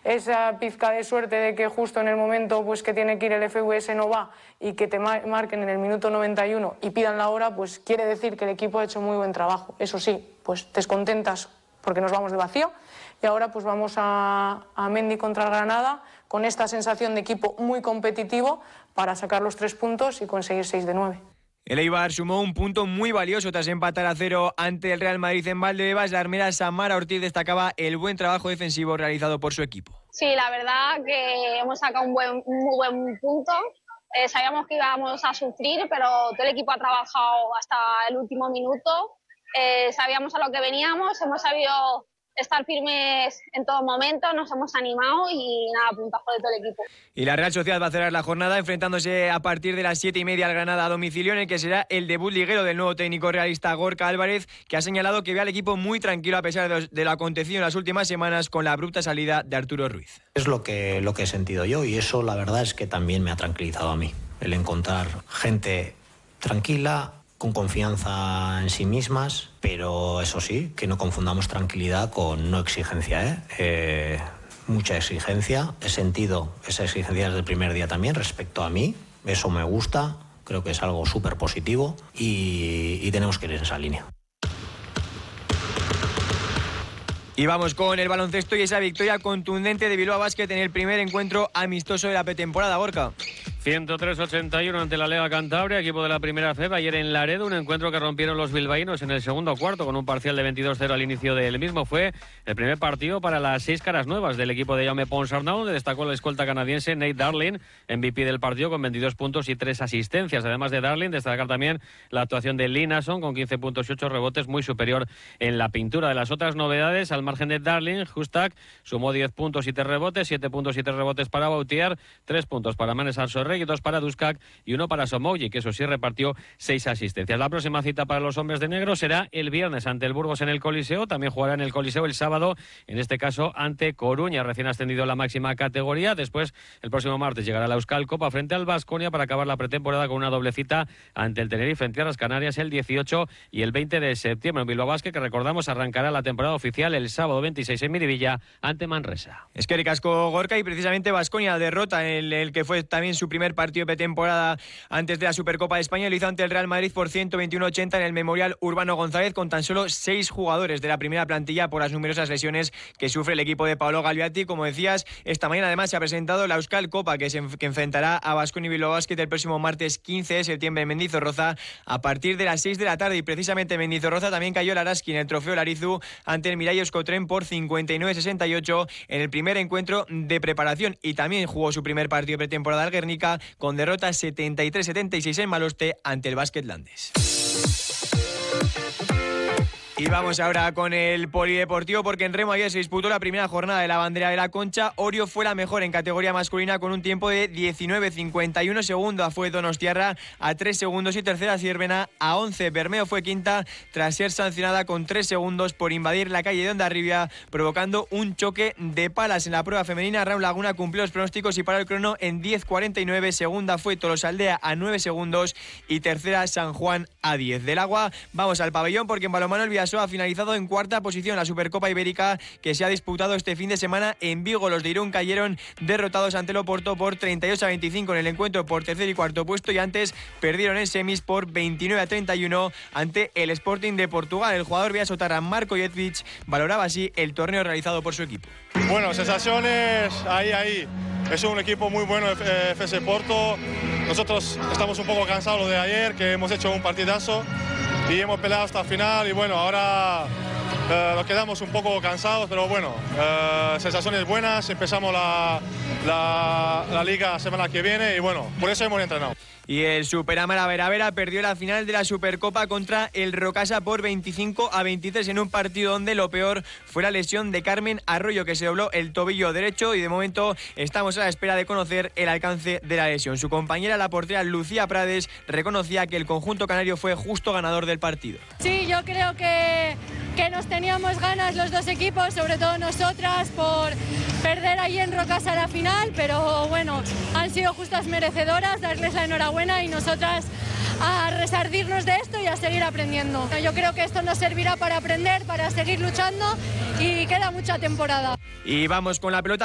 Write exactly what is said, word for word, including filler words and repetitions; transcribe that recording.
esa pizca de suerte de que justo en el momento pues, que tiene que ir el F V S no va y que te marquen en el minuto noventa y uno y pidan la hora, pues quiere decir que el equipo ha hecho muy buen trabajo. Eso sí, pues descontentas porque nos vamos de vacío y ahora pues vamos a, a Mendy contra el Granada con esta sensación de equipo muy competitivo para sacar los tres puntos y conseguir seis de nueve. El Eibar sumó un punto muy valioso tras empatar a cero ante el Real Madrid en Valdebebas. La armera Samara Ortiz destacaba el buen trabajo defensivo realizado por su equipo. Sí, la verdad que hemos sacado un, buen, un muy buen punto. Eh, sabíamos que íbamos a sufrir, pero todo el equipo ha trabajado hasta el último minuto. Eh, sabíamos a lo que veníamos, hemos sabido estar firmes en todo momento, nos hemos animado y nada, puntazo de todo el equipo. Y la Real Sociedad va a cerrar la jornada enfrentándose a partir de las siete y media al Granada a domicilio, en el que será el debut liguero del nuevo técnico realista Gorka Álvarez, que ha señalado que ve al equipo muy tranquilo a pesar de, los, de lo acontecido en las últimas semanas con la abrupta salida de Arturo Ruiz. Es lo que, lo que he sentido yo y eso la verdad es que también me ha tranquilizado a mí, el encontrar gente tranquila, con confianza en sí mismas, pero eso sí, que no confundamos tranquilidad con no exigencia, ¿eh? Eh, mucha exigencia, he sentido esa exigencia desde el primer día también respecto a mí, eso me gusta, creo que es algo súper positivo y, y tenemos que ir en esa línea. Y vamos con el baloncesto y esa victoria contundente de Bilbao Basket en el primer encuentro amistoso de la pretemporada, Gorka. ciento tres a ochenta y uno ante la Lega Cantabria, equipo de la primera F E B, ayer en Laredo, un encuentro que rompieron los bilbaínos en el segundo cuarto con un parcial de veintidós cero al inicio del mismo. Fue el primer partido para las seis caras nuevas del equipo de Jaume Ponsarnau, donde destacó el escolta canadiense Nate Darling, M V P del partido con veintidós puntos y tres asistencias. Además de Darling, destacar también la actuación de Lee Nason con quince puntos y ocho rebotes, muy superior en la pintura. De las otras novedades, al margen de Darling, Hustak sumó diez puntos y tres rebotes, siete puntos y tres rebotes para Bautier, tres puntos para Manes Arsorrey, dos para Duskak y uno para Somogyi, que eso sí repartió seis asistencias. La próxima cita para los hombres de negro será el viernes ante el Burgos en el Coliseo. También jugará en el Coliseo el sábado, en este caso ante Coruña, recién ascendido a la máxima categoría. Después, el próximo martes llegará la Euskal Copa frente al Baskonia para acabar la pretemporada con una doble cita ante el Tenerife en Tierras Canarias el dieciocho y el veinte de septiembre. En Bilbao Basket, que recordamos arrancará la temporada oficial el sábado veintiséis en Miribilla ante Manresa. Es que ricasco, Gorka, y precisamente Baskonia derrota en el que fue también su primer partido de temporada antes de la Supercopa de España. Lo hizo ante el Real Madrid por ciento veintiuno a ochenta en el Memorial Urbano González, con tan solo seis jugadores de la primera plantilla por las numerosas lesiones que sufre el equipo de Paolo Gagliati. Como decías, esta mañana además se ha presentado la Euskal Copa, que, se, que enfrentará a Baskonia y Bilbao Basket el próximo martes quince de septiembre en Mendizorroza a partir de las seis de la tarde. Y precisamente en Mendizorroza también cayó el Araski en el trofeo Larizu ante el Miralles Euskotren por cincuenta y nueve a sesenta y ocho en el primer encuentro de preparación, y también jugó su primer partido de pretemporada al Guernica con derrota setenta y tres a setenta y seis en Maloste ante el Basket Landes. Y vamos ahora con el polideportivo, porque en remo ayer se disputó la primera jornada de la bandera de la Concha. Orio fue la mejor en categoría masculina con un tiempo de diecinueve cincuenta y uno. Segunda fue Donostiarra a tres segundos y tercera Ciervena a once. Bermeo fue quinta tras ser sancionada con tres segundos por invadir la calle de Hondarribia, provocando un choque de palas. En la prueba femenina, Raúl Laguna cumplió los pronósticos y paró el crono en diez cuarenta y nueve. Segunda fue Tolosaldea a nueve segundos y tercera San Juan a diez. Del agua vamos al pabellón, porque en balonmano el Vidasoa ha finalizado en cuarta posición la Supercopa Ibérica que se ha disputado este fin de semana en Vigo. Los de Irún cayeron derrotados ante el Oporto por treinta y ocho a veinticinco en el encuentro por tercer y cuarto puesto, y antes perdieron en semis por veintinueve a treinta y uno ante el Sporting de Portugal. El jugador vidasotarra Marko Jetvic valoraba así el torneo realizado por su equipo. Bueno, sensaciones ahí, ahí. Es un equipo muy bueno, F S Porto. Nosotros estamos un poco cansados de ayer, que hemos hecho un partidazo y hemos peleado hasta el final, y bueno, ahora eh, nos quedamos un poco cansados, pero bueno, eh, sensaciones buenas. Empezamos la, la, la liga la semana que viene y bueno, por eso hemos entrenado. Y el Superamara Veravera perdió la final de la Supercopa contra el Rocasa por veinticinco a veintitrés en un partido donde lo peor fue la lesión de Carmen Arroyo, que se dobló el tobillo derecho, y de momento estamos a la espera de conocer el alcance de la lesión. Su compañera, la portera Lucía Prades, reconocía que el conjunto canario fue justo ganador del partido. Sí, yo creo que, que nos teníamos ganas los dos equipos, sobre todo nosotras, por perder ahí en Rocasa la final, pero bueno, han sido justas merecedoras, darles la enhorabuena y nosotras a resarcirnos de esto y a seguir aprendiendo. Yo creo que esto nos servirá para aprender, para seguir luchando, y queda mucha temporada. Y vamos con la pelota